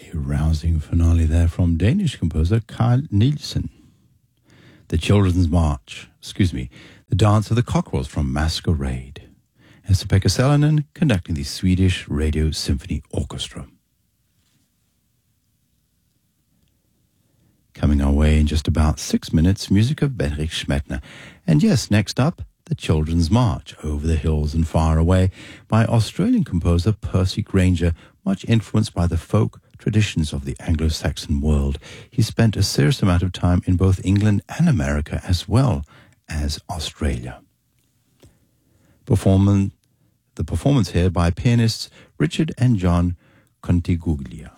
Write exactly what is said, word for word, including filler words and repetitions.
A rousing finale there from Danish composer Carl Nielsen. The Children's March, excuse me, The Dance of the Cockerels from Masquerade. Esa-Pekka Salonen conducting the Swedish Radio Symphony Orchestra. Coming our way in just about six minutes, music of Bedřich Šmetner. And yes, next up, The Children's March, Over the Hills and Far Away, by Australian composer Percy Grainger, much influenced by the folk traditions of the Anglo-Saxon world. He spent a serious amount of time in both England and America, as well as Australia. Performance, the performance here by pianists Richard and John Contiguglia.